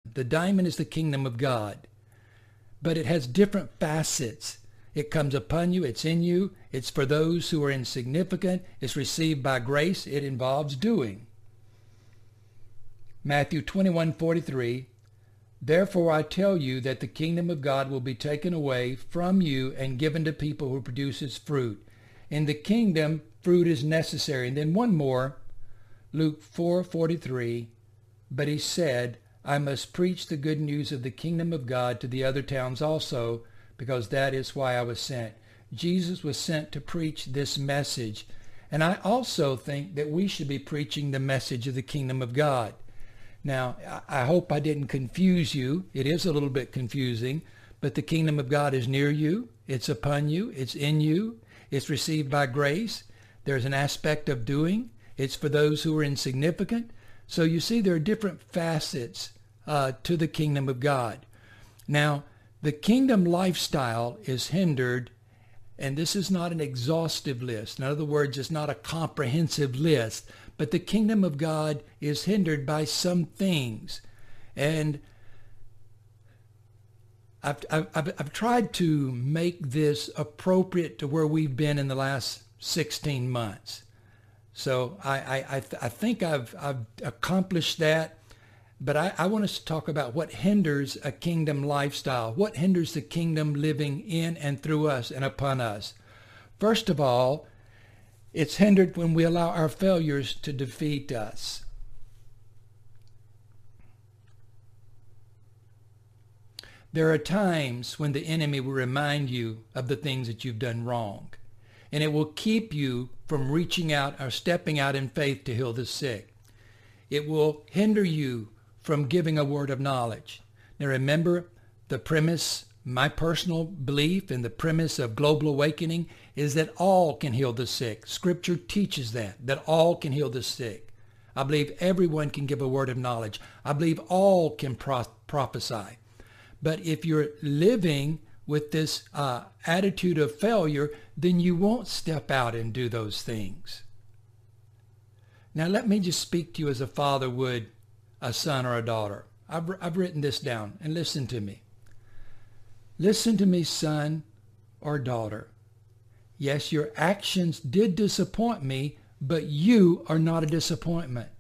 The diamond is the kingdom of God, but it has different facets. It comes upon you. It's in you. It's for those who are insignificant. It's received by grace. It involves doing. Matthew 21:43, therefore I tell you that the kingdom of God will be taken away from you and given to people who produce its fruit. In the kingdom, fruit is necessary. And then one more, Luke 4:43, but he said, I must preach the good news of the kingdom of God to the other towns also, because that is why I was sent. Jesus was sent to preach this message. And I also think that we should be preaching the message of the kingdom of God. Now, I hope I didn't confuse you. It is a little bit confusing, but the kingdom of God is near you. It's upon you. It's in you. It's received by grace. There's an aspect of doing. It's for those who are insignificant. So you see, there are different facets to the kingdom of God. Now, the kingdom lifestyle is hindered, and this is not an exhaustive list. In other words, it's not a comprehensive list, but the kingdom of God is hindered by some things. And I've tried to make this appropriate to where we've been in the last 16 months. So I think I've accomplished that. But I want us to talk about what hinders a kingdom lifestyle. What hinders the kingdom living in and through us and upon us? First of all, it's hindered when we allow our failures to defeat us. There are times when the enemy will remind you of the things that you've done wrong, and it will keep you from reaching out or stepping out in faith to heal the sick. It will hinder you from giving a word of knowledge. Now remember, the premise, my personal belief and the premise of Global Awakening is that all can heal the sick. Scripture teaches that all can heal the sick. I believe everyone can give a word of knowledge. I believe all can prophesy. But if you're living with this attitude of failure, then you won't step out and do those things. Now let me just speak to you as a father would a son or a daughter. I've written this down, and listen to me. Listen to me, son or daughter. Yes, your actions did disappoint me, but you are not a disappointment.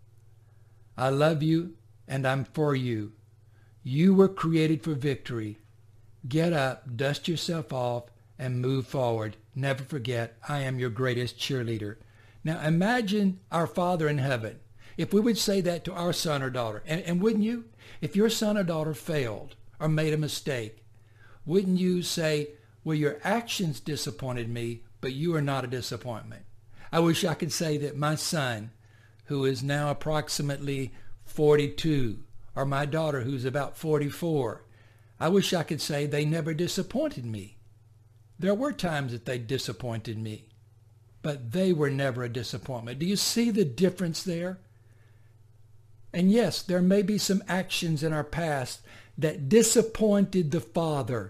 I love you, and I'm for you. You were created for victory. Get up, dust yourself off, and move forward. Never forget, I am your greatest cheerleader. Now imagine our Father in heaven. If we would say that to our son or daughter, and wouldn't you? If your son or daughter failed or made a mistake, wouldn't you say, well, your actions disappointed me, but you are not a disappointment? I wish I could say that my son, who is now approximately 42, or my daughter who's about 44, I wish I could say they never disappointed me. There were times that they disappointed me, but they were never a disappointment. Do you see the difference there? And yes, there may be some actions in our past that disappointed the Father,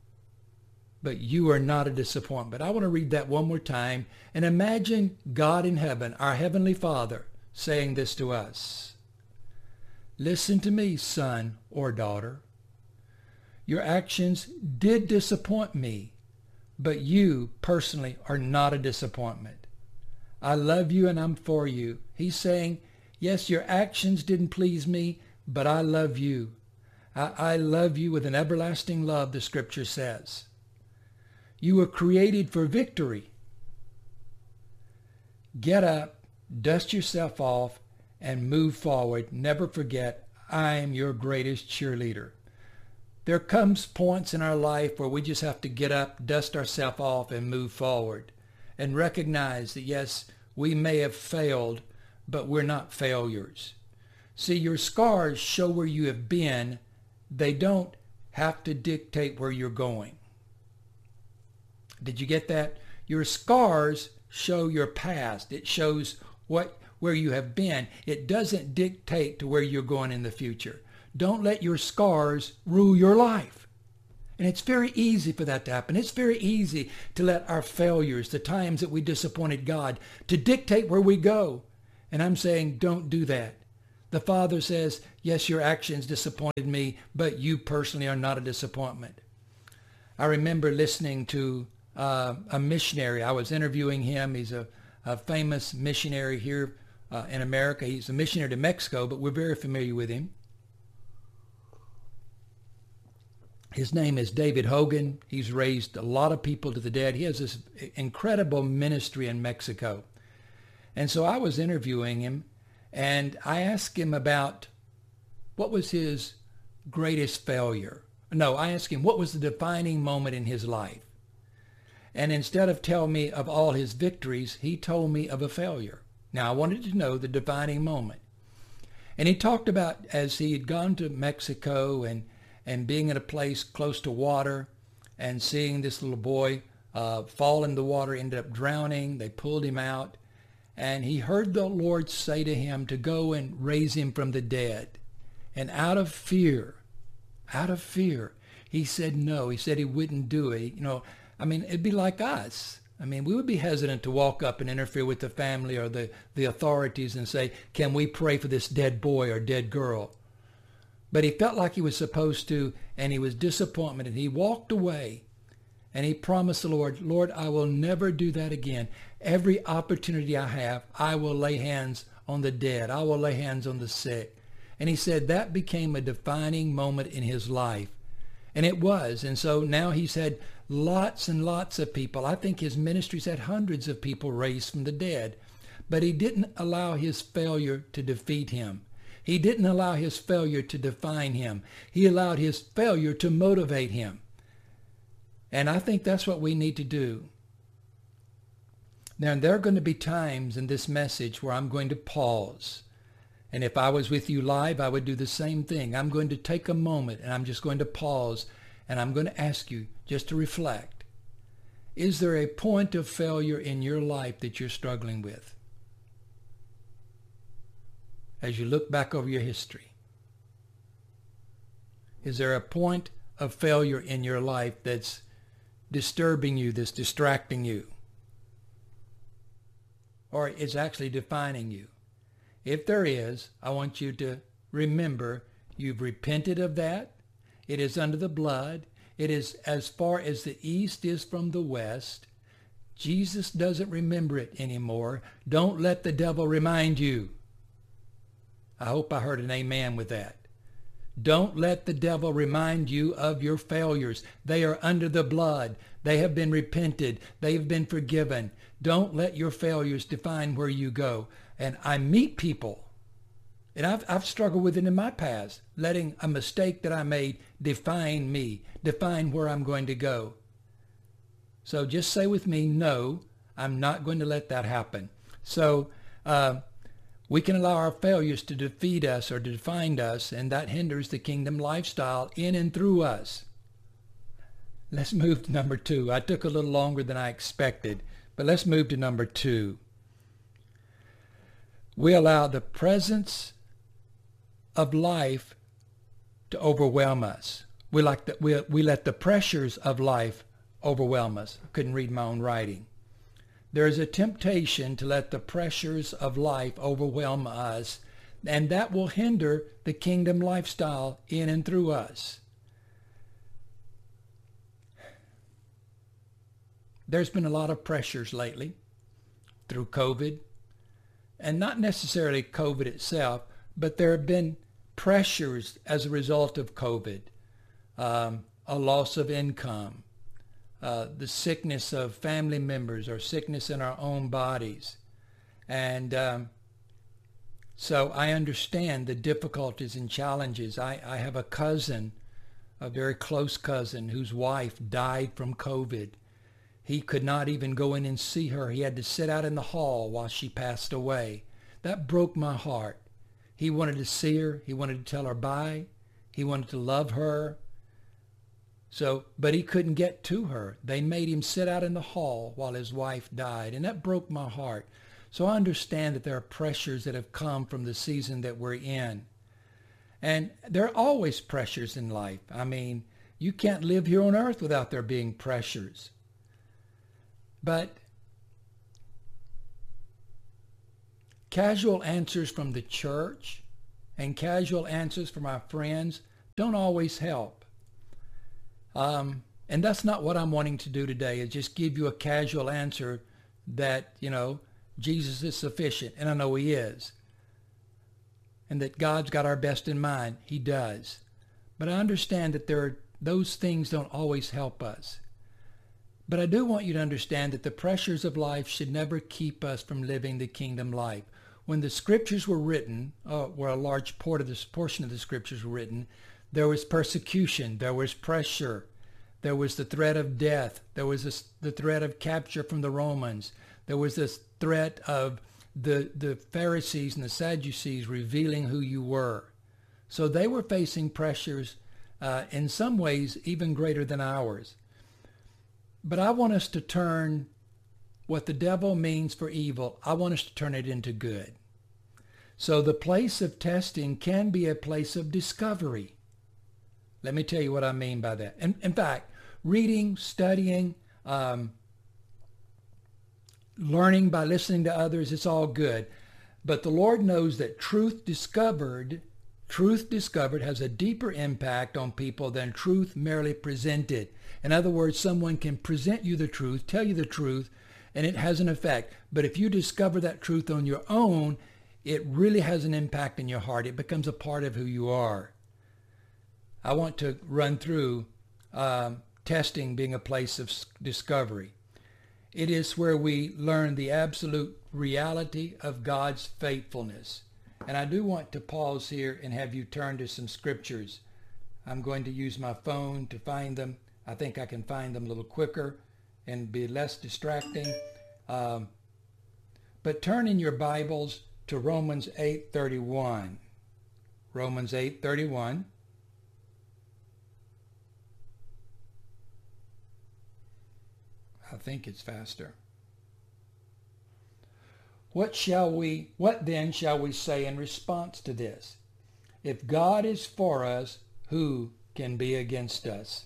but you are not a disappointment. I want to read that one more time and imagine God in heaven, our Heavenly Father, saying this to us. Listen to me, son or daughter. Your actions did disappoint me, but you personally are not a disappointment. I love you and I'm for you. He's saying, yes, your actions didn't please me, but I love you. I love you with an everlasting love, the scripture says. You were created for victory. Get up, dust yourself off, and move forward. Never forget, I am your greatest cheerleader. There comes points in our life where we just have to get up, dust ourselves off, and move forward, and recognize that, yes, we may have failed, but we're not failures. See, your scars show where you have been. They don't have to dictate where you're going. Did you get that? Your scars show your past. It shows where you have been. It doesn't dictate to where you're going in the future. Don't let your scars rule your life. And it's very easy for that to happen. It's very easy to let our failures, the times that we disappointed God, to dictate where we go. And I'm saying, don't do that. The Father says, yes, your actions disappointed me, but you personally are not a disappointment. I remember listening to a missionary. I was interviewing him. He's a famous missionary here in America. He's a missionary to Mexico, but we're very familiar with him. His name is David Hogan. He's raised a lot of people to the dead. He has this incredible ministry in Mexico. And so I was interviewing him, and I asked him about what was his greatest failure. No, I asked him what was the defining moment in his life. And instead of telling me of all his victories, he told me of a failure. Now, I wanted to know the defining moment. And he talked about as he had gone to Mexico and being in a place close to water and seeing this little boy fall in the water, ended up drowning. They pulled him out. And he heard the Lord say to him to go and raise him from the dead. And out of fear, he said no. He said he wouldn't do it. It'd be like us. We would be hesitant to walk up and interfere with the family or the authorities and say, can we pray for this dead boy or dead girl? But he felt like he was supposed to, and he was disappointed, and he walked away. And he promised the Lord, Lord, I will never do that again. Every opportunity I have, I will lay hands on the dead. I will lay hands on the sick. And he said that became a defining moment in his life. And it was. And so now he's had lots and lots of people. I think his ministry's had hundreds of people raised from the dead. But he didn't allow his failure to defeat him. He didn't allow his failure to define him. He allowed his failure to motivate him. And I think that's what we need to do. Now, there are going to be times in this message where I'm going to pause. And if I was with you live, I would do the same thing. I'm going to take a moment and I'm just going to pause and I'm going to ask you just to reflect. Is there a point of failure in your life that you're struggling with? As you look back over your history, is there a point of failure in your life that's disturbing you, that's distracting you, or is actually defining you? If there is, I want you to remember you've repented of that. It is under the blood. It is as far as the east is from the west. Jesus doesn't remember it anymore. Don't let the devil remind you. I hope I heard an amen with that. Don't let the devil remind you of your failures. They are under the blood. They have been repented. They have been forgiven. Don't let your failures define where you go. And I meet people, and I've struggled with it in my past, letting a mistake that I made define me, define where I'm going to go. So just say with me, no, I'm not going to let that happen. So we can allow our failures to defeat us or to define us, and that hinders the kingdom lifestyle in and through us. Let's move to number 2. I took a little longer than I expected, but let's move to number 2. We allow the presence of life to overwhelm us. We let the pressures of life overwhelm us. I couldn't read my own writing. There is a temptation to let the pressures of life overwhelm us, and that will hinder the kingdom lifestyle in and through us. There's been a lot of pressures lately through COVID, and not necessarily COVID itself, but there have been pressures as a result of COVID, a loss of income, the sickness of family members or sickness in our own bodies. And so I understand the difficulties and challenges. I have a cousin, a very close cousin, whose wife died from COVID. He could not even go in and see her. He had to sit out in the hall while she passed away. That broke my heart. He wanted to see her. He wanted to tell her bye. He wanted to love her. But he couldn't get to her. They made him sit out in the hall while his wife died, and that broke my heart. So I understand that there are pressures that have come from the season that we're in. And there are always pressures in life. You can't live here on earth without there being pressures. But casual answers from the church and casual answers from our friends don't always help. And that's not what I'm wanting to do today, is just give you a casual answer that, Jesus is sufficient. And I know he is. And that God's got our best in mind. He does. But I understand that those things don't always help us. But I do want you to understand that the pressures of life should never keep us from living the kingdom life. When the scriptures were written, where a large portion of the scriptures were written, there was persecution, there was pressure, there was the threat of death, there was the threat of capture from the Romans, there was this threat of the Pharisees and the Sadducees revealing who you were. So they were facing pressures in some ways even greater than ours. But I want us to turn what the devil means for evil, I want us to turn it into good. So the place of testing can be a place of discovery. Let me tell you what I mean by that. In fact, reading, studying, learning by listening to others, it's all good. But the Lord knows that truth discovered has a deeper impact on people than truth merely presented. In other words, someone can present you the truth, tell you the truth, and it has an effect. But if you discover that truth on your own, it really has an impact in your heart. It becomes a part of who you are. I want to run through testing being a place of discovery. It is where we learn the absolute reality of God's faithfulness. And I do want to pause here and have you turn to some scriptures. I'm going to use my phone to find them. I think I can find them a little quicker and be less distracting. But turn in your Bibles to Romans 8:31. Romans 8:31. I think it's faster. What then shall we say in response to this? If God is for us, who can be against us?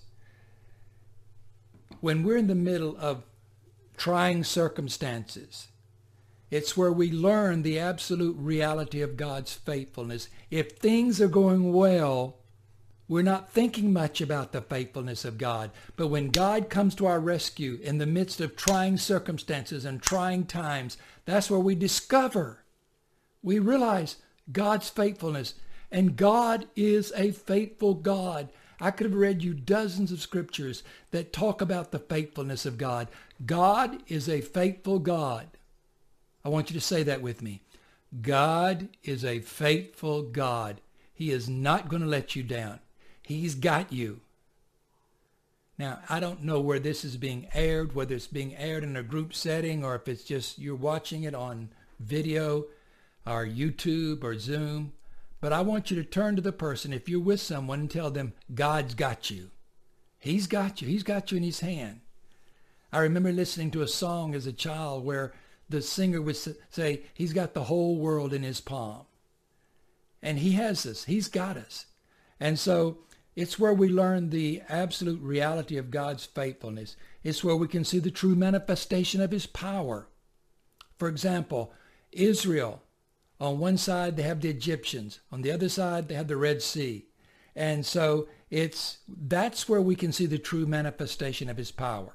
When we're in the middle of trying circumstances, it's where we learn the absolute reality of God's faithfulness. If things are going well, we're not thinking much about the faithfulness of God. But when God comes to our rescue in the midst of trying circumstances and trying times, that's where we discover, we realize God's faithfulness. And God is a faithful God. I could have read you dozens of scriptures that talk about the faithfulness of God. God is a faithful God. I want you to say that with me. God is a faithful God. He is not going to let you down. He's got you. Now, I don't know where this is being aired, whether it's being aired in a group setting or if it's just you're watching it on video or YouTube or Zoom. But I want you to turn to the person, if you're with someone, and tell them, God's got you. He's got you. He's got you in his hand. I remember listening to a song as a child where the singer would say, he's got the whole world in his palm. And he has us. He's got us. And so it's where we learn the absolute reality of God's faithfulness. It's where we can see the true manifestation of his power. For example, Israel, on one side they have the Egyptians. On the other side they have the Red Sea. And so that's where we can see the true manifestation of his power.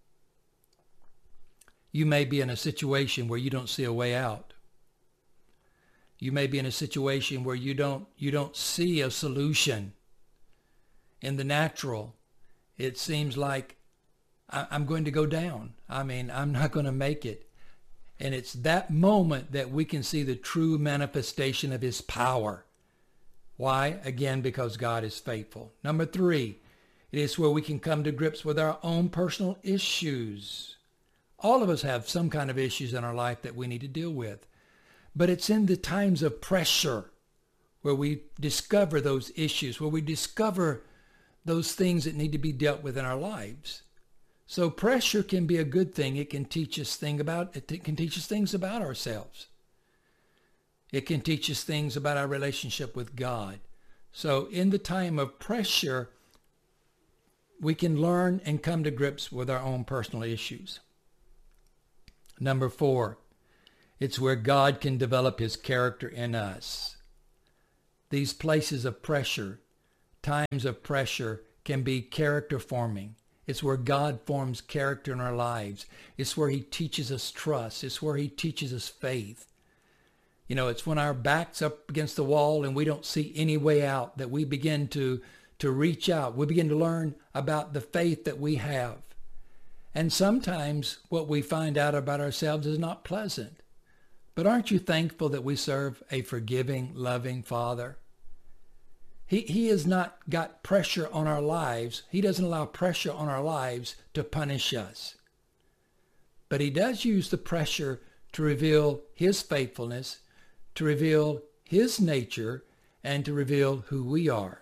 You may be in a situation where you don't see a way out. You may be in a situation where you don't see a solution. In the natural, it seems like I'm going to go down. I mean, I'm not going to make it. And it's that moment that we can see the true manifestation of his power. Why? Again, because God is faithful. Number 3, it is where we can come to grips with our own personal issues. All of us have some kind of issues in our life that we need to deal with. But it's in the times of pressure where we discover those issues, where we discover those things that need to be dealt with in our lives. So pressure can be a good thing. It can teach us things about ourselves. It can teach us things about our relationship with God. So in the time of pressure, we can learn and come to grips with our own personal issues. Number 4, it's where God can develop his character in us. These places of pressure, times of pressure, can be character forming. It's where God forms character in our lives. It's where he teaches us trust. It's where he teaches us faith. It's when our back's up against the wall and we don't see any way out that we begin to reach out. We begin to learn about the faith that we have. And sometimes what we find out about ourselves is not pleasant. But aren't you thankful that we serve a forgiving, loving Father? He has not got pressure on our lives. He doesn't allow pressure on our lives to punish us. But he does use the pressure to reveal his faithfulness, to reveal his nature, and to reveal who we are.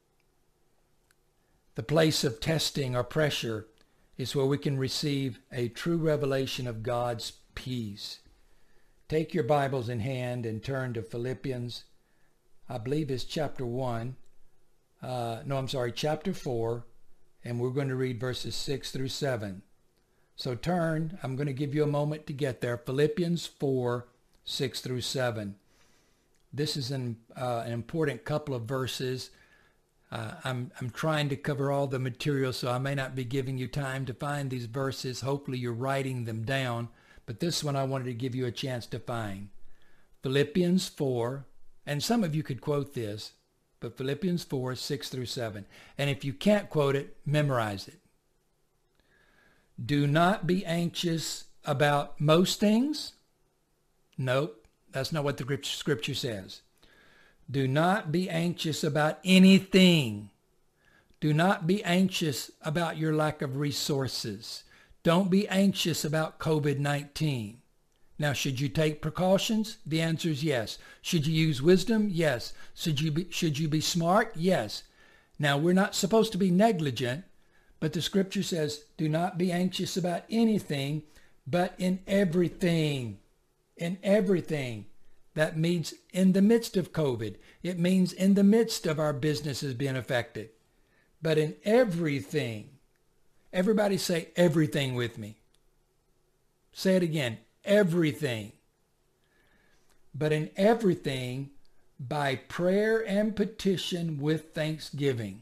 The place of testing or pressure is where we can receive a true revelation of God's peace. Take your Bibles in hand and turn to Philippians, I believe it's chapter 4, and we're going to read verses 6 through 7. So turn, I'm going to give you a moment to get there. Philippians 4, 6 through 7. This is an important couple of verses. I'm trying to cover all the material, so I may not be giving you time to find these verses. Hopefully you're writing them down. But this one I wanted to give you a chance to find. Philippians 4, and some of you could quote this, but Philippians 4, 6 through 7. And if you can't quote it, memorize it. Do not be anxious about most things. Nope, that's not what the scripture says. Do not be anxious about anything. Do not be anxious about your lack of resources. Don't be anxious about COVID-19. Now, should you take precautions? The answer is yes. Should you use wisdom? Yes. Should you be smart? Yes. Now, we're not supposed to be negligent, but the scripture says, do not be anxious about anything, but in everything. In everything. That means in the midst of COVID. It means in the midst of our businesses being affected. But in everything. Everybody say everything with me. Say it again. Everything. But in everything, by prayer and petition with thanksgiving.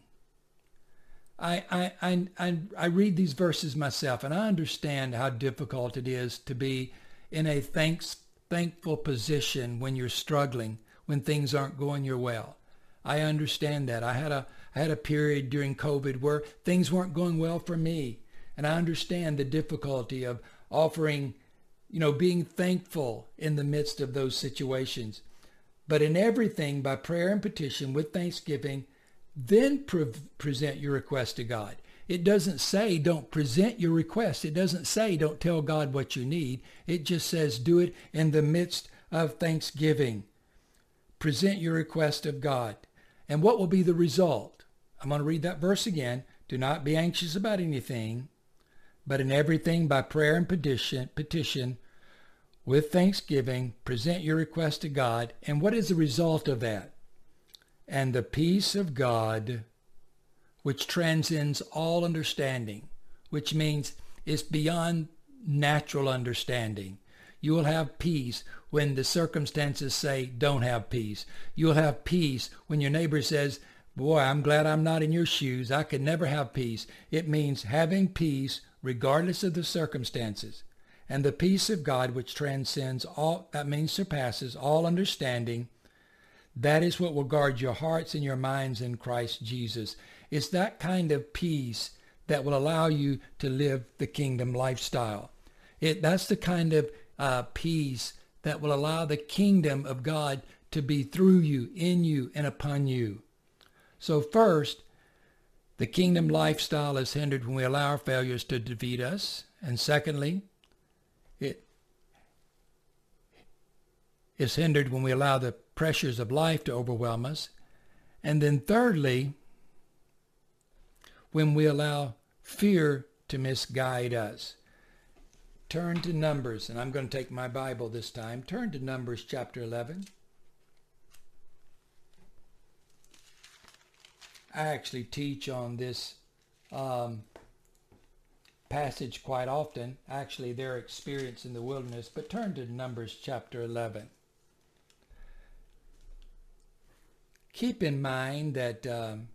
I read these verses myself, and I understand how difficult it is to be in a thankful position when you're struggling, when things aren't going your well. I understand that. I had a period during COVID where things weren't going well for me. And I understand the difficulty of offering, being thankful in the midst of those situations. But in everything, by prayer and petition with thanksgiving, then present your request to God. It doesn't say don't present your request. It doesn't say don't tell God what you need. It just says do it in the midst of thanksgiving. Present your request of God. And what will be the result? I'm going to read that verse again. Do not be anxious about anything, but in everything by prayer and petition with thanksgiving, present your request to God. And what is the result of that? And the peace of God, which transcends all understanding, which means it's beyond natural understanding. You will have peace when the circumstances say don't have peace. You'll have peace when your neighbor says, boy, I'm glad I'm not in your shoes. I could never have peace. It means having peace regardless of the circumstances. And the peace of God, which transcends all, that means surpasses all understanding, that is what will guard your hearts and your minds in Christ Jesus. It's that kind of peace that will allow you to live the kingdom lifestyle. That's the kind of peace that will allow the kingdom of God to be through you, in you, and upon you. So first, the kingdom lifestyle is hindered when we allow our failures to defeat us. And secondly, it is hindered when we allow the pressures of life to overwhelm us. And then thirdly, when we allow fear to misguide us. Turn to Numbers, and I'm going to take my Bible this time. Turn to Numbers chapter 11. I actually teach on this passage quite often, actually their experience in the wilderness, but turn to Numbers chapter 11. keep in mind that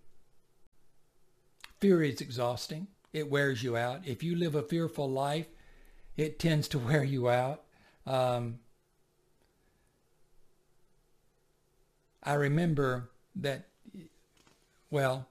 fear is exhausting. It wears you out. If you live a fearful life, it tends to wear you out. I remember that, well,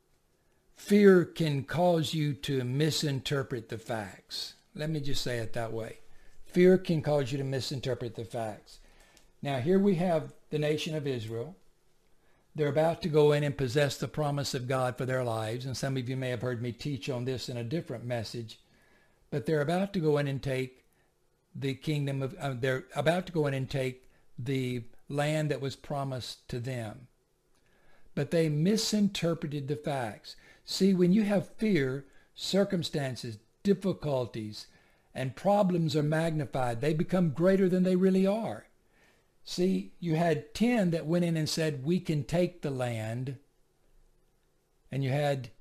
fear can cause you to misinterpret the facts. Let me just say it that way. Fear can cause you to misinterpret the facts. Now, here we have the nation of Israel. They're about to go in and possess the promise of God for their lives. And some of you may have heard me teach on this in a different message. But they're about to go in and take the kingdom of, they're about to go in and take the land that was promised to them. But they misinterpreted the facts. See, when you have fear, circumstances, difficulties, and problems are magnified. They become greater than they really are. See, you had 10 that went in and said, we can take the land. And you had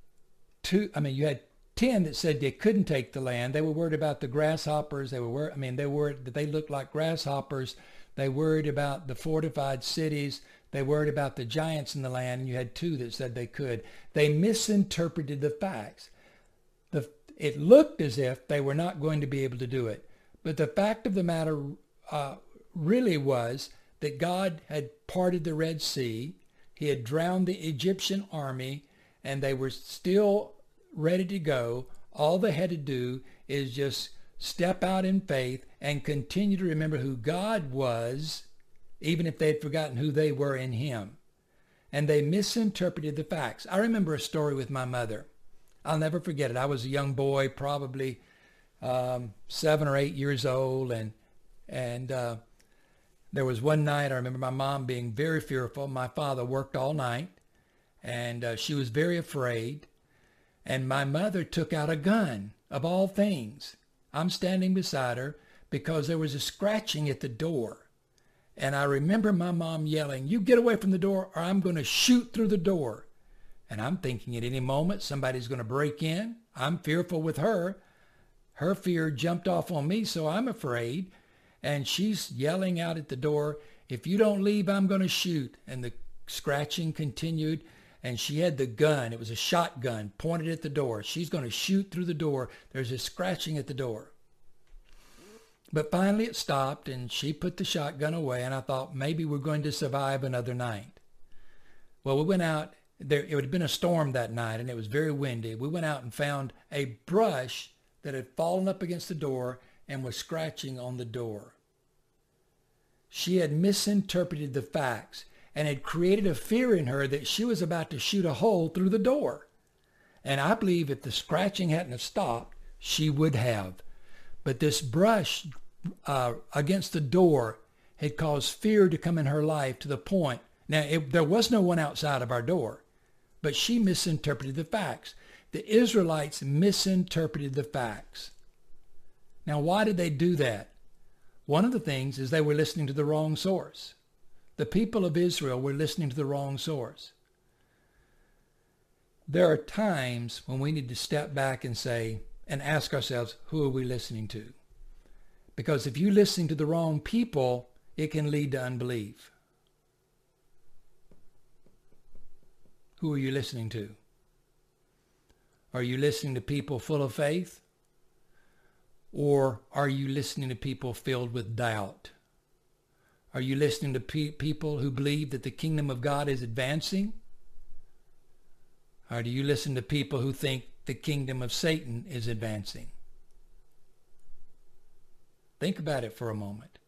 10 that said they couldn't take the land. They were worried about the grasshoppers. They were worried that they looked like grasshoppers. They worried about the fortified cities. They worried about the giants in the land. And you had 2 that said they could. They misinterpreted the facts. It looked as if they were not going to be able to do it. But the fact of the matter really was that God had parted the Red Sea. He had drowned the Egyptian army, and they were still ready to go. All they had to do is just step out in faith and continue to remember who God was, even if they had forgotten who they were in him. And they misinterpreted the facts. I remember a story with my mother. I'll never forget it. I was a young boy, probably 7 or 8 years old, and there was one night I remember my mom being very fearful. My father worked all night, and she was very afraid. And my mother took out a gun, of all things. I'm standing beside her because there was a scratching at the door. And I remember my mom yelling, "You get away from the door or I'm going to shoot through the door." And I'm thinking at any moment somebody's going to break in. I'm fearful with her. Her fear jumped off on me, so I'm afraid. And she's yelling out at the door, "If you don't leave, I'm going to shoot." And the scratching continued. And she had the gun. It was a shotgun pointed at the door. She's going to shoot through the door. There's a scratching at the door. But finally it stopped, and she put the shotgun away, and I thought maybe we're going to survive another night. Well, we went out. It had been a storm that night, and it was very windy. We went out and found a brush that had fallen up against the door and was scratching on the door. She had misinterpreted the facts and had created a fear in her that she was about to shoot a hole through the door. And I believe if the scratching hadn't have stopped, she would have. But this brush against the door had caused fear to come in her life to the point. Now, there was no one outside of our door, but she misinterpreted the facts. The Israelites misinterpreted the facts. Now, why did they do that? One of the things is they were listening to the wrong source. The people of Israel were listening to the wrong source. There are times when we need to step back and say, and ask ourselves, who are we listening to? Because if you listen to the wrong people, it can lead to unbelief. Who are you listening to? Are you listening to people full of faith? Or are you listening to people filled with doubt? Are you listening to people who believe that the kingdom of God is advancing? Or do you listen to people who think the kingdom of Satan is advancing? Think about it for a moment.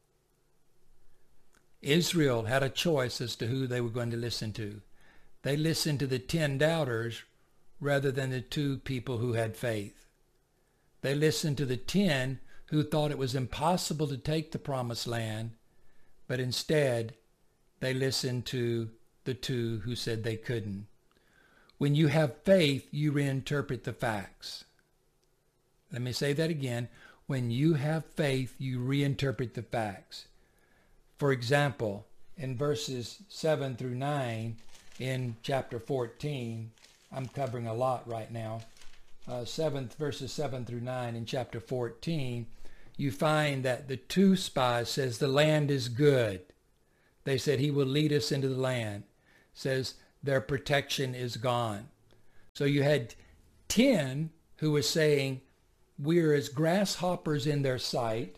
Israel had a choice as to who they were going to listen to. They listened to the 10 doubters rather than the 2 people who had faith. They listened to the 10 who thought it was impossible to take the promised land, but instead they listened to the 2 who said they couldn't. When you have faith, you reinterpret the facts. Let me say that again. When you have faith, you reinterpret the facts. For example, in verses 7 through 9 in chapter 14, I'm covering a lot right now, verses 7 through 9 in chapter 14, you find that the 2 spies says the land is good. They said he will lead us into the land. says their protection is gone. So you had 10 who were saying, we're as grasshoppers in their sight.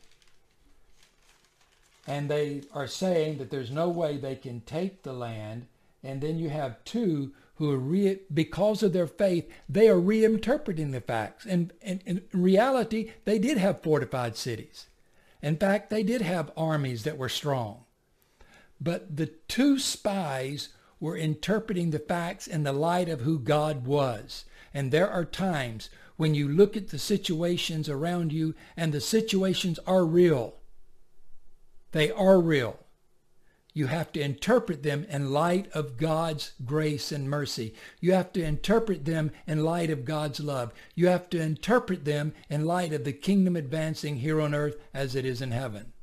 And they are saying that there's no way they can take the land. And then you have 2 who are, because of their faith, they are reinterpreting the facts. And in reality, they did have fortified cities. In fact, they did have armies that were strong. But the 2 spies were interpreting the facts in the light of who God was. And there are times when you look at the situations around you, and the situations are real. They are real. You have to interpret them in light of God's grace and mercy. You have to interpret them in light of God's love. You have to interpret them in light of the kingdom advancing here on earth as it is in heaven.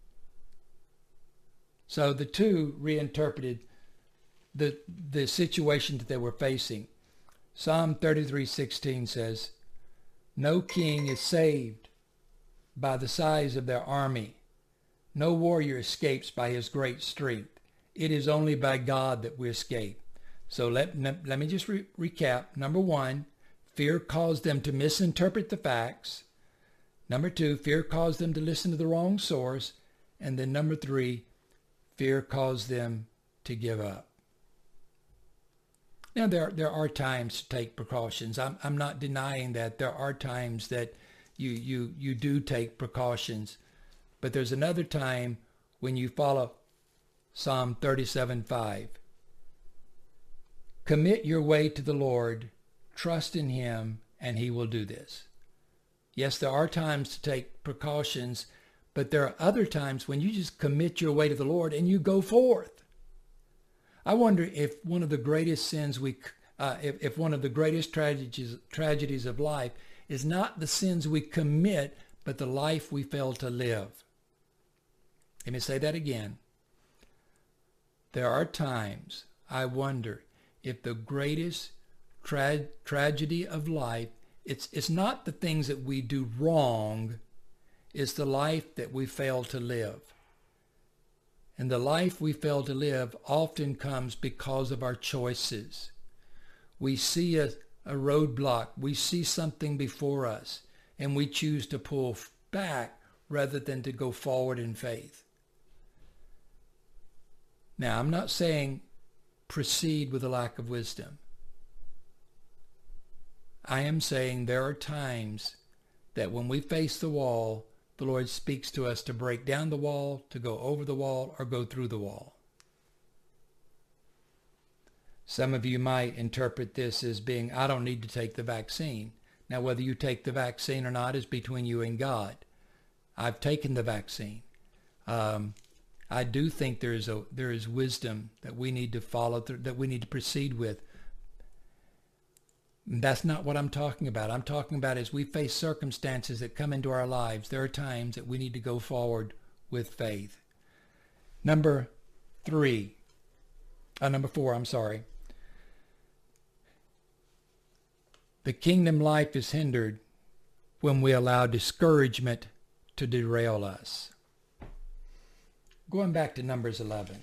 So the 2 reinterpreted the situation that they were facing. Psalm 33:16 says, no king is saved by the size of their army. No warrior escapes by his great strength. It is only by God that we escape. So let me just recap. Number 1, fear caused them to misinterpret the facts. Number 2, fear caused them to listen to the wrong source. And then number 3, fear caused them to give up. Now, there are times to take precautions. I'm not denying that. There are times that you do take precautions. But there's another time when you follow Psalm 37:5. Commit your way to the Lord, trust in him, and he will do this. Yes, there are times to take precautions, but there are other times when you just commit your way to the Lord and you go forth. I wonder if one of the greatest sins if one of the greatest tragedies of life is not the sins we commit, but the life we fail to live. Let me say that again. There are times I wonder if the greatest tragedy of life, it's not the things that we do wrong, it's the life that we fail to live. And the life we fail to live often comes because of our choices. We see a roadblock, we see something before us, and we choose to pull back rather than to go forward in faith. Now, I'm not saying proceed with a lack of wisdom. I am saying there are times that when we face the wall, the Lord speaks to us to break down the wall, to go over the wall, or go through the wall. Some of you might interpret this as being, I don't need to take the vaccine. Now, whether you take the vaccine or not is between you and God. I've taken the vaccine. I do think there is wisdom that we need to follow through, that we need to proceed with. That's not what I'm talking about. I'm talking about as we face circumstances that come into our lives, there are times that we need to go forward with faith. Number 4, I'm sorry. The kingdom life is hindered when we allow discouragement to derail us. Going back to Numbers 11.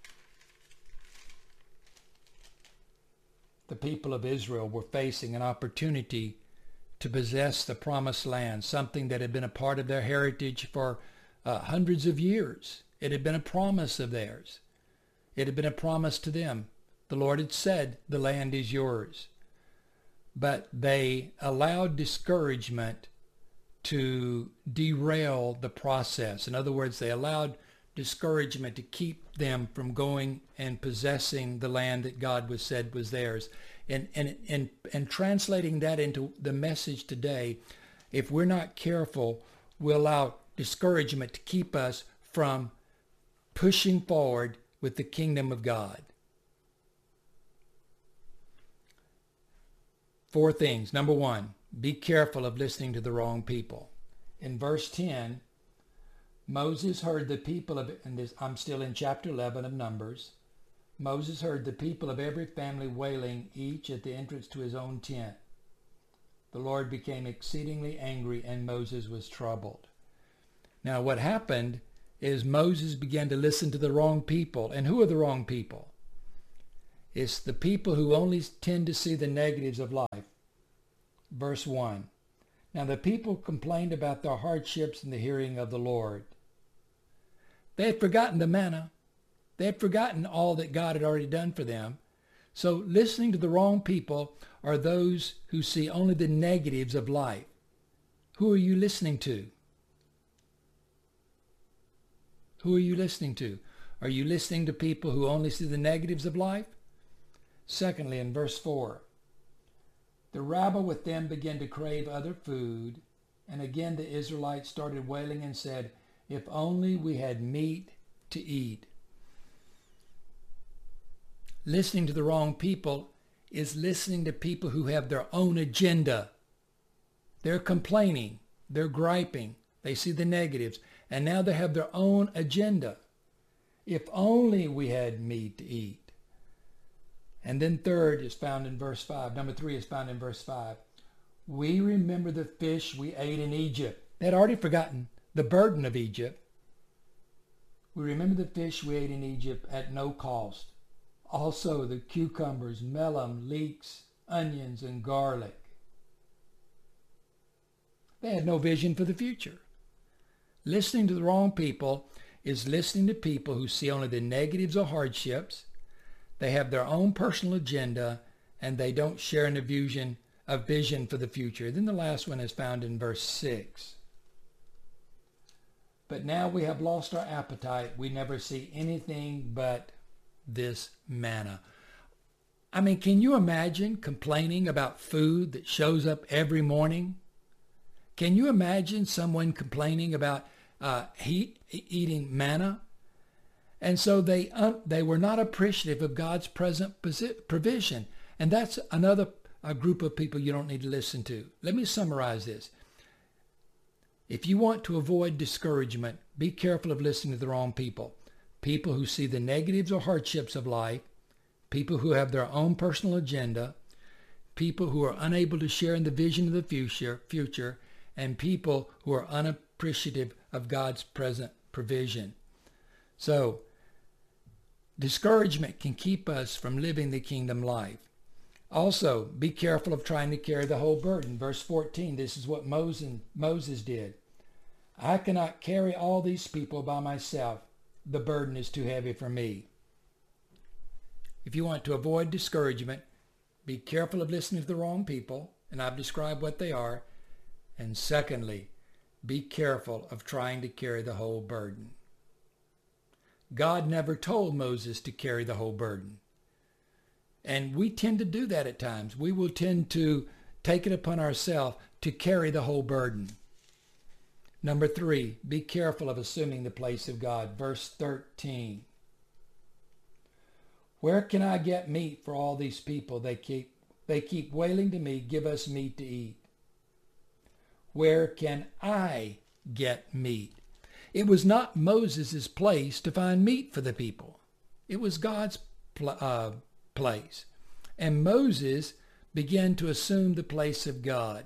The people of Israel were facing an opportunity to possess the promised land, something that had been a part of their heritage for hundreds of years. It had been a promise of theirs. It had been a promise to them. The Lord had said, the land is yours. But they allowed discouragement to derail the process. In other words, they allowed discouragement to keep them from going and possessing the land that God was said was theirs. And translating that into the message today, if we're not careful, we'll allow discouragement to keep us from pushing forward with the kingdom of God. 4 things. Number 1, be careful of listening to the wrong people. In verse 10, Moses heard the people of, and this, I'm still in chapter 11 of Numbers. Moses heard the people of every family wailing, each at the entrance to his own tent. The Lord became exceedingly angry, and Moses was troubled. Now, what happened is Moses began to listen to the wrong people. And who are the wrong people? It's the people who only tend to see the negatives of life. Verse 1. Now the people complained about their hardships in the hearing of the Lord. They had forgotten the manna. They had forgotten all that God had already done for them. So listening to the wrong people are those who see only the negatives of life. Who are you listening to? Who are you listening to? Are you listening to people who only see the negatives of life? Secondly, in verse 4, the rabble with them began to crave other food, and again the Israelites started wailing and said, if only we had meat to eat. Listening to the wrong people is listening to people who have their own agenda. They're complaining, they're griping, they see the negatives, and now they have their own agenda. If only we had meat to eat. And then third is found in verse 5. Number 3 is found in verse 5. We remember the fish we ate in Egypt. They had already forgotten the burden of Egypt. We remember the fish we ate in Egypt at no cost. Also the cucumbers, melon, leeks, onions, and garlic. They had no vision for the future. Listening to the wrong people is listening to people who see only the negatives or hardships. They have their own personal agenda, and they don't share a vision for the future. Then the last one is found in verse 6. But now we have lost our appetite. We never see anything but this manna. I mean, can you imagine complaining about food that shows up every morning? Can you imagine someone complaining about eating manna? And so they were not appreciative of God's present provision. And that's another group of people you don't need to listen to. Let me summarize this. If you want to avoid discouragement, be careful of listening to the wrong people. People who see the negatives or hardships of life, people who have their own personal agenda, people who are unable to share in the vision of the future, and people who are unappreciative of God's present provision. So, discouragement can keep us from living the kingdom life. Also, be careful of trying to carry the whole burden. Verse 14, this is what Moses did. I cannot carry all these people by myself. The burden is too heavy for me. If you want to avoid discouragement, be careful of listening to the wrong people, and I've described what they are. And secondly, be careful of trying to carry the whole burden. God never told Moses to carry the whole burden. And we tend to do that at times. We will tend to take it upon ourselves to carry the whole burden. Number 3, be careful of assuming the place of God. Verse 13. Where can I get meat for all these people? They keep wailing to me, give us meat to eat. Where can I get meat? It was not Moses' place to find meat for the people. It was God's place. And Moses began to assume the place of God.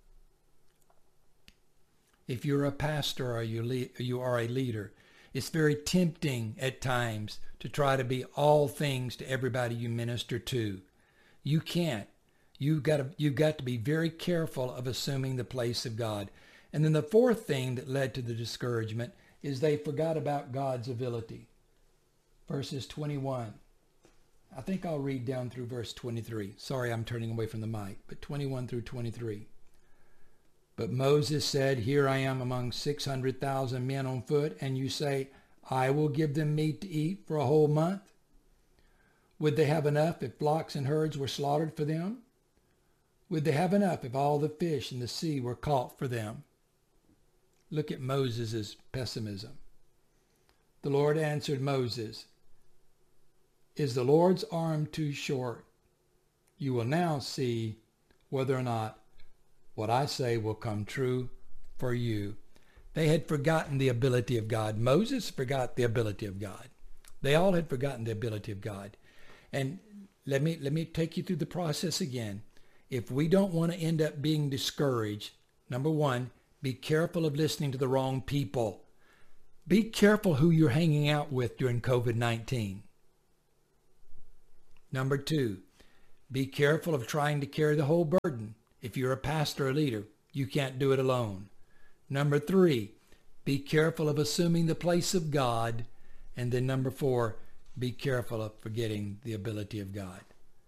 If you're a pastor or you are a leader, it's very tempting at times to try to be all things to everybody you minister to. You can't. You've got to be very careful of assuming the place of God. And then the fourth thing that led to the discouragement is they forgot about God's ability. Verses 21. I think I'll read down through verse 23. Sorry, I'm turning away from the mic, but 21 through 23. But Moses said, here I am among 600,000 men on foot, and you say, I will give them meat to eat for a whole month? Would they have enough if flocks and herds were slaughtered for them? Would they have enough if all the fish in the sea were caught for them? Look at Moses' pessimism. The Lord answered Moses, is the Lord's arm too short? You will now see whether or not what I say will come true for you. They had forgotten the ability of God. Moses forgot the ability of God. They all had forgotten the ability of God. And let me take you through the process again. If we don't want to end up being discouraged, number 1, be careful of listening to the wrong people. Be careful who you're hanging out with during COVID-19. Number 2, be careful of trying to carry the whole burden. If you're a pastor or leader, you can't do it alone. Number 3, be careful of assuming the place of God. And then number 4, be careful of forgetting the ability of God.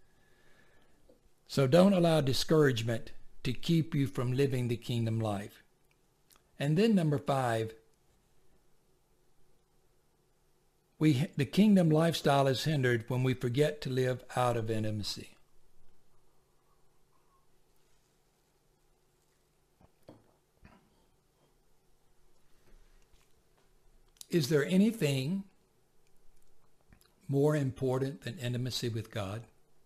So don't allow discouragement to keep you from living the kingdom life. And then number 5, the kingdom lifestyle is hindered when we forget to live out of intimacy. Is there anything more important than intimacy with God?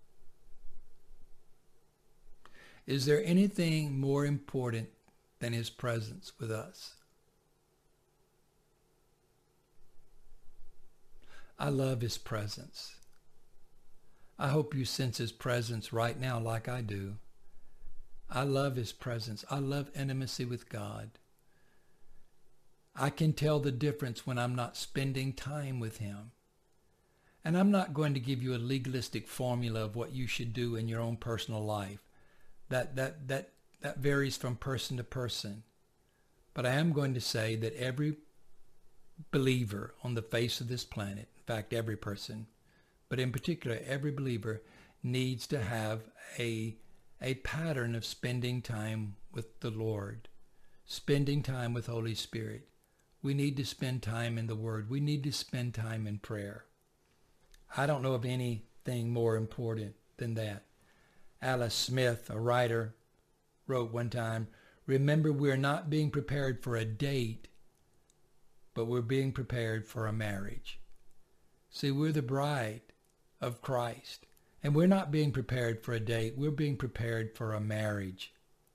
Is there anything more important than his presence with us? I love his presence. I hope you sense his presence right now like I do. I love his presence. I love intimacy with God. I can tell the difference when I'm not spending time with him. And I'm not going to give you a legalistic formula of what you should do in your own personal life. That varies from person to person. But I am going to say that every believer on the face of this planet, in fact, every person, but in particular, every believer needs to have a pattern of spending time with the Lord, spending time with Holy Spirit. We need to spend time in the Word. We need to spend time in prayer. I don't know of anything more important than that. Alice Smith, a writer, wrote one time, "Remember, we're not being prepared for a date, but we're being prepared for a marriage." See, we're the bride of Christ, and we're not being prepared for a date. We're being prepared for a marriage.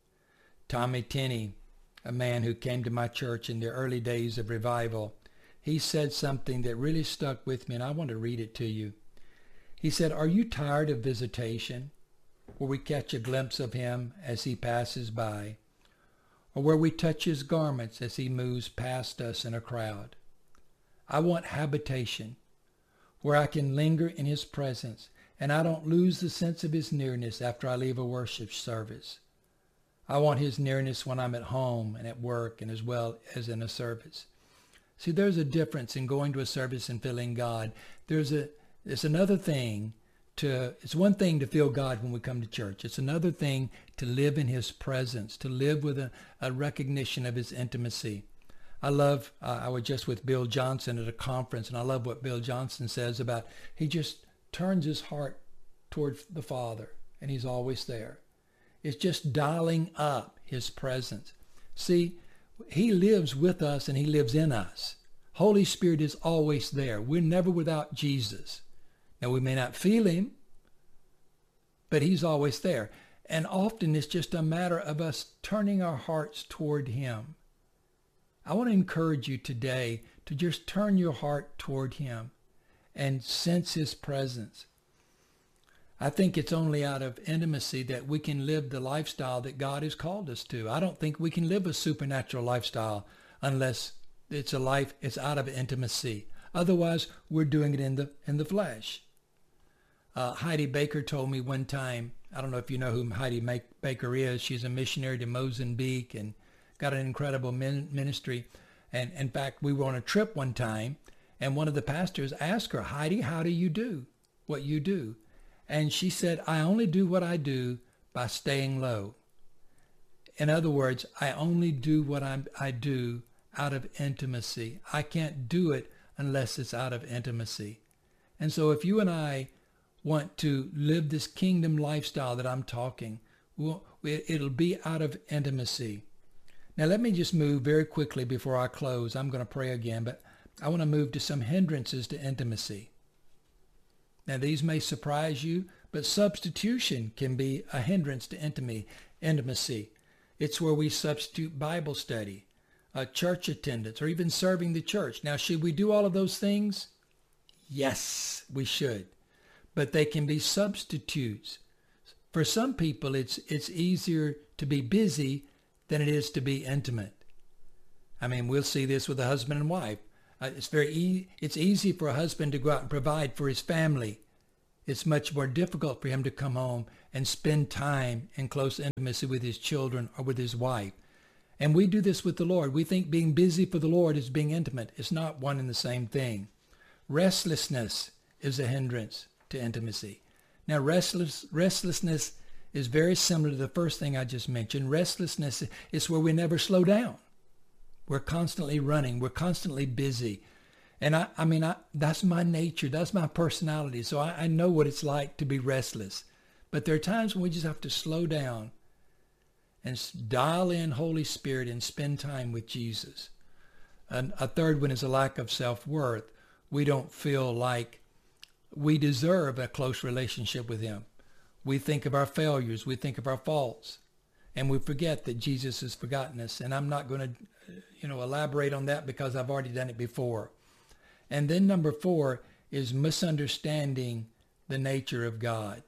Tommy Tenney, a man who came to my church in the early days of revival, he said something that really stuck with me, and I want to read it to you. He said, "Are you tired of visitation, where we catch a glimpse of him as he passes by, or where we touch his garments as he moves past us in a crowd? I want habitation, where I can linger in his presence, and I don't lose the sense of his nearness after I leave a worship service. I want his nearness when I'm at home and at work and as well as in a service." See, there's a difference in going to a service and feeling God. It's another thing it's one thing to feel God when we come to church. It's another thing to live in his presence, to live with a recognition of his intimacy. I was just with Bill Johnson at a conference, and I love what Bill Johnson says about he just turns his heart towards the Father, and he's always there. It's just dialing up his presence. See, he lives with us and he lives in us. Holy Spirit is always there. We're never without Jesus. Now, we may not feel him, but he's always there. And often it's just a matter of us turning our hearts toward him. I want to encourage you today to just turn your heart toward him and sense his presence. I think it's only out of intimacy that we can live the lifestyle that God has called us to. I don't think we can live a supernatural lifestyle unless it's out of intimacy. Otherwise, we're doing it in the flesh. Heidi Baker told me one time, I don't know if you know who Heidi Baker is. She's a missionary to Mozambique and got an incredible ministry. And in fact, we were on a trip one time, and one of the pastors asked her, "Heidi, how do you do what you do?" And she said, "I only do what I do by staying low." In other words, I only do what I do out of intimacy. I can't do it unless it's out of intimacy. And so if you and I want to live this kingdom lifestyle that I'm talking, it'll be out of intimacy. Now let me just move very quickly before I close. I'm going to pray again, but I want to move to some hindrances to intimacy. Now these may surprise you, but substitution can be a hindrance to intimacy. It's where we substitute Bible study, church attendance, or even serving the church. Now, should we do all of those things? Yes, we should. But they can be substitutes. For some people, it's easier to be busy than it is to be intimate. I mean, we'll see this with a husband and wife. It's easy for a husband to go out and provide for his family It's much more difficult for him to come home and spend time in close intimacy with his children or with his wife. And we do this with the Lord. We think being busy for the Lord is being intimate. It's not one and the same thing. Restlessness is a hindrance to intimacy. Now, restlessness is very similar to the first thing I just mentioned. Restlessness is where we never slow down. We're constantly running. We're constantly busy. And I that's my nature. That's my personality. So I know what it's like to be restless. But there are times when we just have to slow down and dial in Holy Spirit and spend time with Jesus. And a third one is a lack of self-worth. We don't feel like we deserve a close relationship with him. We think of our failures. We think of our faults. And we forget that Jesus has forgotten us. And I'm not going to, elaborate on that because I've already done it before. And then number 4 is misunderstanding the nature of God.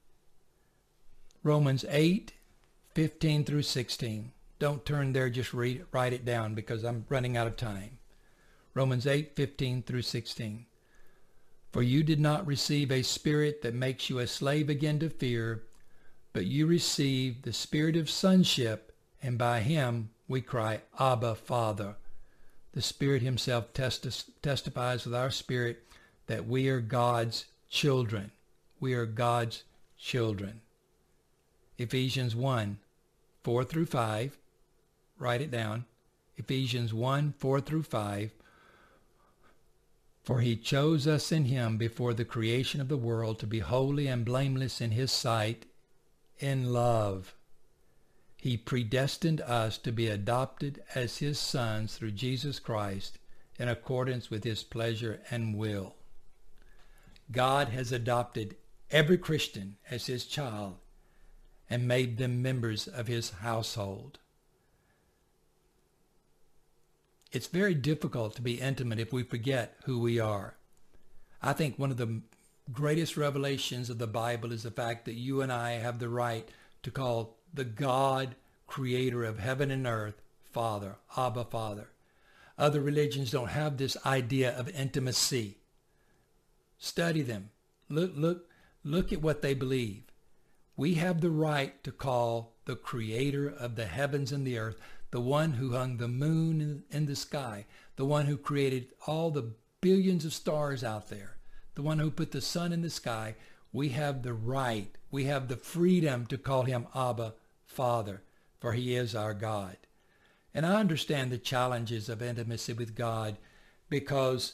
Romans 8:15 through 16. Don't turn there, just write it down because I'm running out of time. Romans 8:15 through 16. For you did not receive a spirit that makes you a slave again to fear, but you received the spirit of sonship, and by him we cry, Abba, Father. The Spirit himself testifies with our spirit that we are God's children. We are God's children. Ephesians 1:4 through 5. Write it down. Ephesians 1:4 through 5. For he chose us in him before the creation of the world to be holy and blameless in his sight. In love, he predestined us to be adopted as his sons through Jesus Christ in accordance with his pleasure and will. God has adopted every Christian as his child and made them members of his household. It's very difficult to be intimate if we forget who we are. I think one of the greatest revelations of the Bible is the fact that you and I have the right to call the God, creator of heaven and earth, Father, Abba, Father. Other religions don't have this idea of intimacy. Study them. Look at what they believe. We have the right to call the creator of the heavens and the earth, the one who hung the moon in the sky, the one who created all the billions of stars out there, the one who put the sun in the sky. We have the right, we have the freedom to call him Abba, Father, for he is our God. And I understand the challenges of intimacy with God because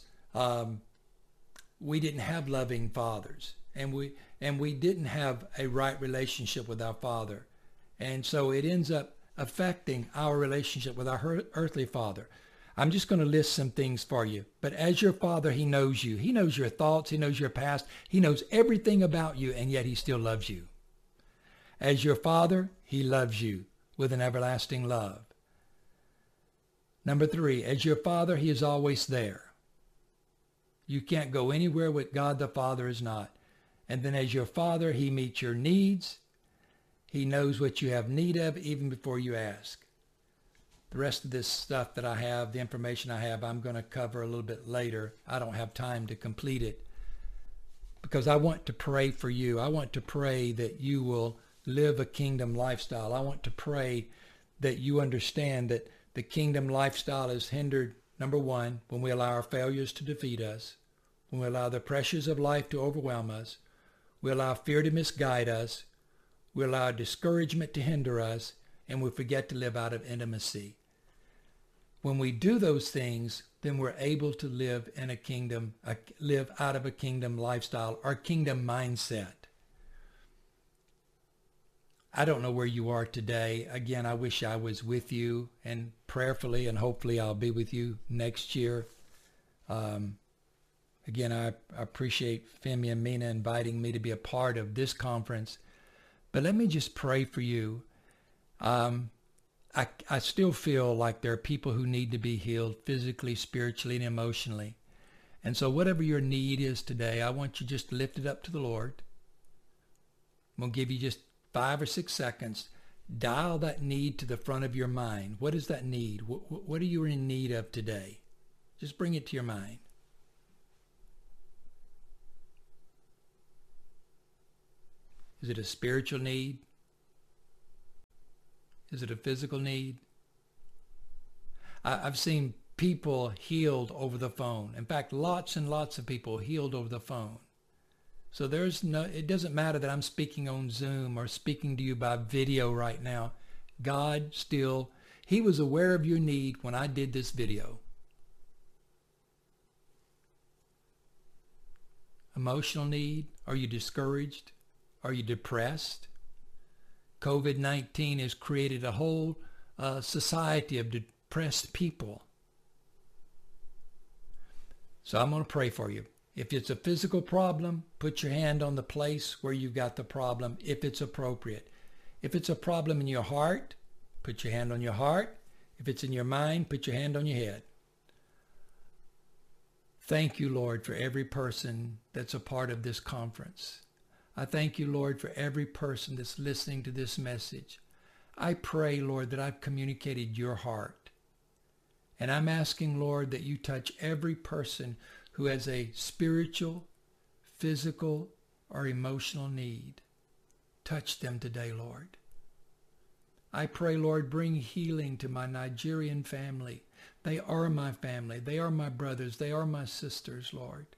we didn't have loving fathers, and we didn't have a right relationship with our Father. And so it ends up affecting our relationship with our earthly father. I'm just going to list some things for you. But as your Father, he knows you. He knows your thoughts. He knows your past. He knows everything about you, and yet he still loves you. As your Father, he loves you with an everlasting love. Number 3, as your Father, he is always there. You can't go anywhere with God the Father is not. And then as your Father, he meets your needs. He knows what you have need of even before you ask. The rest of this stuff that I have, the information I have, I'm going to cover a little bit later. I don't have time to complete it because I want to pray for you. I want to pray that you will live a kingdom lifestyle. I want to pray that you understand that the kingdom lifestyle is hindered, number 1, when we allow our failures to defeat us, when we allow the pressures of life to overwhelm us, we allow fear to misguide us, we allow discouragement to hinder us, and we forget to live out of intimacy. When we do those things, then we're able to live in a kingdom, live out of a kingdom lifestyle or kingdom mindset. I don't know where you are today. Again, I wish I was with you, and prayerfully and hopefully I'll be with you next year. Again, I appreciate Femi and Mina inviting me to be a part of this conference. But let me just pray for you. I still feel like there are people who need to be healed physically, spiritually, and emotionally. And so whatever your need is today, I want you just to lift it up to the Lord. I'm going to give you just 5 or 6 seconds. Dial that need to the front of your mind. What is that need? What are you in need of today? Just bring it to your mind. Is it a spiritual need? Is it a physical need? I've seen people healed over the phone. In fact, lots and lots of people healed over the phone. So it doesn't matter that I'm speaking on Zoom or speaking to you by video right now. God still, he was aware of your need when I did this video. Emotional need? Are you discouraged? Are you depressed? COVID-19 has created a whole society of depressed people. So I'm going to pray for you. If it's a physical problem, put your hand on the place where you got the problem if it's appropriate. If it's a problem in your heart, put your hand on your heart. If it's in your mind, put your hand on your head. Thank you, Lord, for every person that's a part of this conference. I thank you, Lord, for every person that's listening to this message. I pray, Lord, that I've communicated your heart. And I'm asking, Lord, that you touch every person who has a spiritual, physical, or emotional need. Touch them today, Lord. I pray, Lord, bring healing to my Nigerian family. They are my family. They are my brothers. They are my sisters, Lord.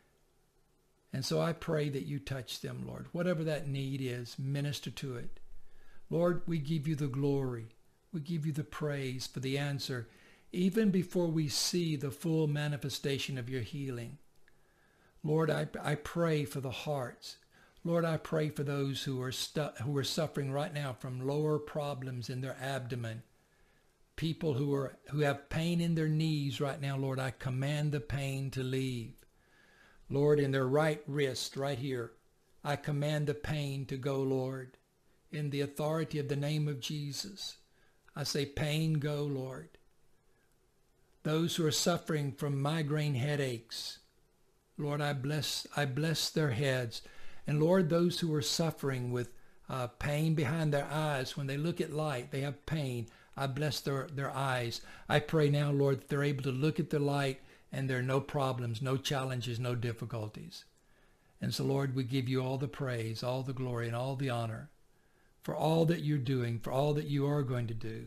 And so I pray that you touch them, Lord. Whatever that need is, minister to it. Lord, we give you the glory. We give you the praise for the answer, even before we see the full manifestation of your healing. Lord, I pray for the hearts. Lord, I pray for those who are suffering right now from lower problems in their abdomen. People who have pain in their knees right now, Lord, I command the pain to leave. Lord, in their right wrist, right here, I command the pain to go, Lord. In the authority of the name of Jesus, I say, pain, go, Lord. Those who are suffering from migraine headaches, Lord, I bless their heads. And Lord, those who are suffering with pain behind their eyes, when they look at light, they have pain. I bless their eyes. I pray now, Lord, that they're able to look at the light and there are no problems, no challenges, no difficulties. And so, Lord, we give you all the praise, all the glory, and all the honor for all that you're doing, for all that you are going to do.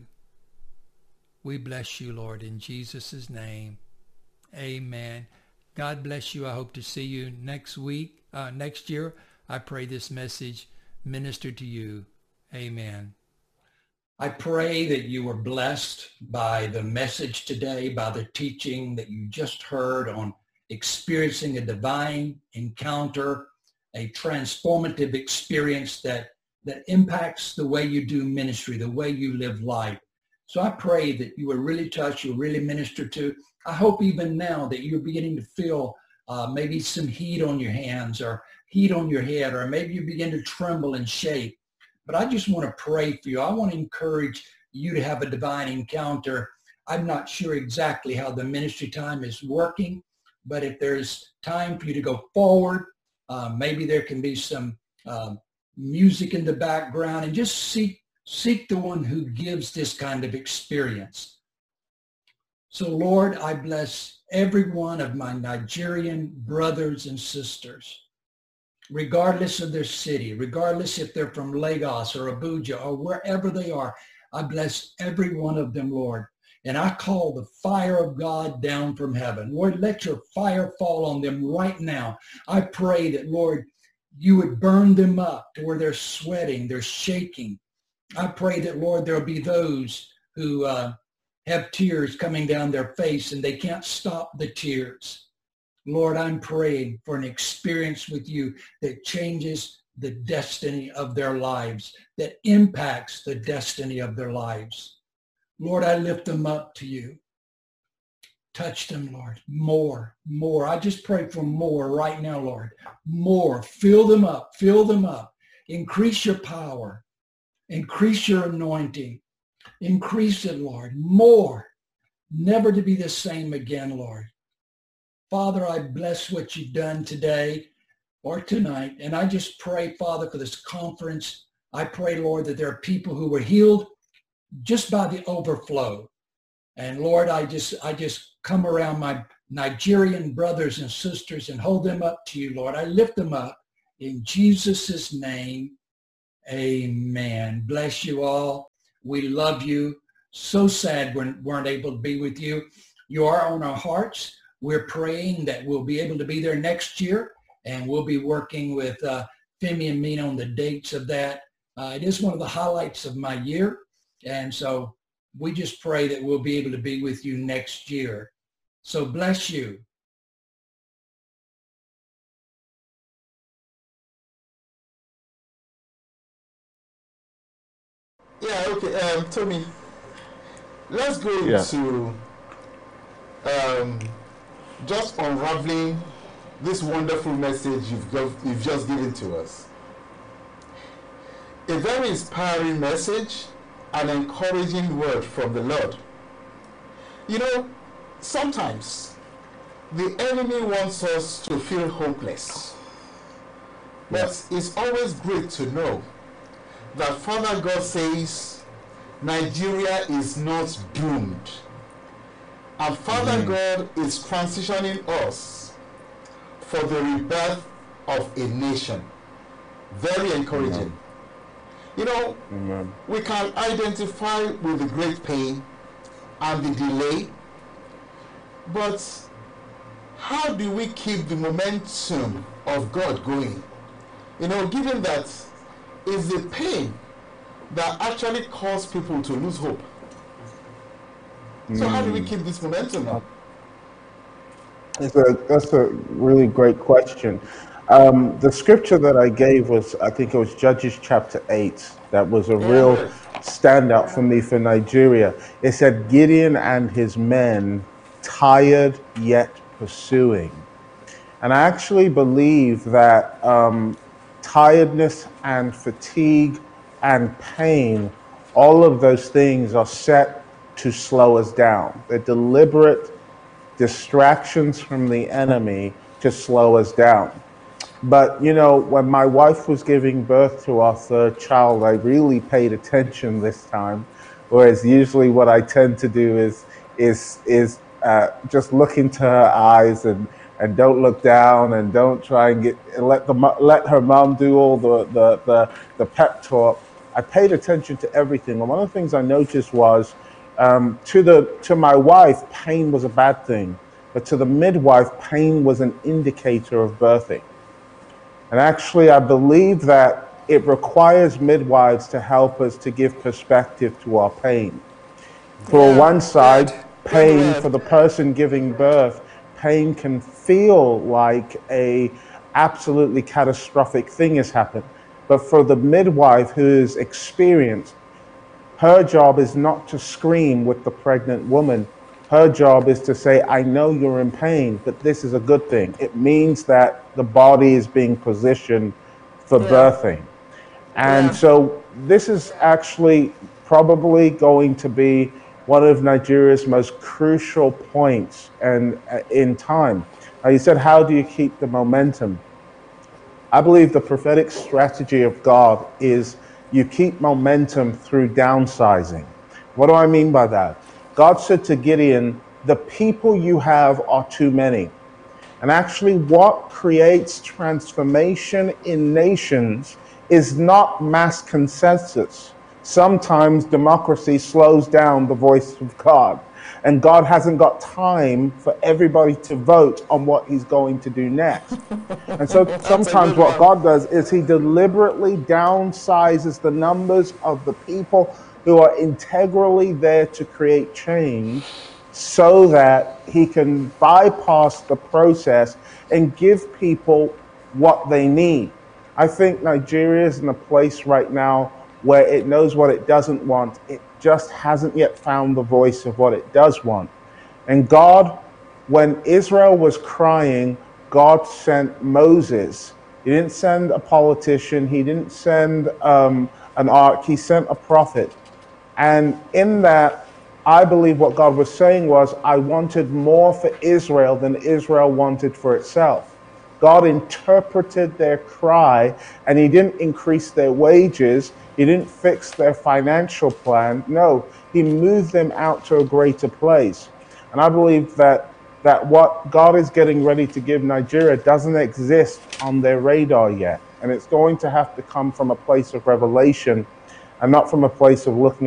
We bless you, Lord, in Jesus' name. Amen. God bless you. I hope to see you next year. I pray this message ministered to you. Amen. I pray that you were blessed by the message today, by the teaching that you just heard on experiencing a divine encounter, a transformative experience that impacts the way you do ministry, the way you live life. So I pray that you were really touched, you were really ministered to. I hope even now that you're beginning to feel maybe some heat on your hands or heat on your head, or maybe you begin to tremble and shake. But I just want to pray for you. I want to encourage you to have a divine encounter. I'm not sure exactly how the ministry time is working, but if there's time for you to go forward, maybe there can be some music in the background, and just seek the one who gives this kind of experience. So Lord, I bless every one of my Nigerian brothers and sisters, regardless of their city, regardless if they're from Lagos or Abuja or wherever they are. I bless every one of them, Lord. And I call the fire of God down from heaven. Lord, let your fire fall on them right now. I pray that, Lord, you would burn them up to where they're sweating, they're shaking. I pray that, Lord, there'll be those who have tears coming down their face and they can't stop the tears. Lord, I'm praying for an experience with you that changes the destiny of their lives, that impacts the destiny of their lives. Lord, I lift them up to you. Touch them, Lord. More. I just pray for more right now, Lord. More. Fill them up. Increase your power. Increase your anointing. Increase it, Lord. More. Never to be the same again, Lord. Father, I bless what you've done today or tonight. And I just pray, Father, for this conference. I pray, Lord, that there are people who were healed just by the overflow. And Lord, I just come around my Nigerian brothers and sisters and hold them up to you, Lord. I lift them up in Jesus' name. Amen. Bless you all. We love you. So sad we weren't able to be with you. You are on our hearts. We're praying that we'll be able to be there next year, and we'll be working with Femi and Mina on the dates of that. It is one of the highlights of my year, and so we just pray that we'll be able to be with you next year. So bless you. Yeah, okay. Tony, let's go into just unraveling this wonderful message you've just given to us. A very inspiring message, an encouraging word from the Lord. You know, sometimes the enemy wants us to feel hopeless. But it's always great to know that Father God says Nigeria is not doomed. And Father God is transitioning us for the rebirth of a nation. Very encouraging. You know, we can identify with the great pain and the delay, but how do we keep the momentum of God going? You know, given that it's the pain that actually causes people to lose hope. So how do we keep this momentum up? That's a really great question. The scripture that I gave was, I think it was Judges chapter 8. That was a real standout for me for Nigeria. It said, Gideon and his men tired yet pursuing. And I actually believe that tiredness and fatigue and pain, all of those things are set to slow us down. They're deliberate distractions from the enemy to slow us down. But, you know, when my wife was giving birth to our third child, I really paid attention this time, whereas usually what I tend to do is just look into her eyes and don't look down and don't try and let her mom do all the pep talk. I paid attention to everything, and one of the things I noticed was to my wife, pain was a bad thing, but to the midwife, pain was an indicator of birthing. And actually, I believe that it requires midwives to help us to give perspective to our pain. For one side, pain for the person giving birth, pain can feel like a absolutely catastrophic thing has happened. But for the midwife who is experienced, her job is not to scream with the pregnant woman. Her job is to say, I know you're in pain, but this is a good thing. It means that the body is being positioned for birthing. And so this is actually probably going to be one of Nigeria's most crucial points and in time. You said, how do you keep the momentum? I believe the prophetic strategy of God is you keep momentum through downsizing. What do I mean by that? God said to Gideon, the people you have are too many. And actually what creates transformation in nations is not mass consensus. Sometimes democracy slows down the voice of God, and God hasn't got time for everybody to vote on what he's going to do next. And so sometimes what God does is he deliberately downsizes the numbers of the people who are integrally there to create change so that he can bypass the process and give people what they need. I think Nigeria is in a place right now where it knows what it doesn't want. It just hasn't yet found the voice of what it does want. And God, when Israel was crying, God sent Moses. He didn't send a politician. He didn't send an ark. He sent a prophet. And in that, I believe what God was saying was, I wanted more for Israel than Israel wanted for itself. God interpreted their cry, and he didn't increase their wages. He didn't fix their financial plan. No, he moved them out to a greater place. And I believe that what God is getting ready to give Nigeria doesn't exist on their radar yet. And it's going to have to come from a place of revelation and not from a place of looking